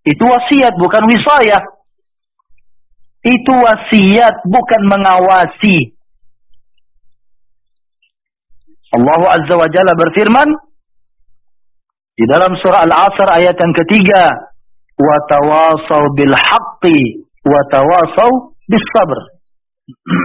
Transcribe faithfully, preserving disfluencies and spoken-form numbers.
Itu wasiat, bukan wisayah. Itu wasiat, bukan mengawasi. Allah Azza wa Jalla berfirman di dalam surah Al-Asr ayat yang ketiga, wa tawasaw bil haqqi wa tawasaw bis sabr.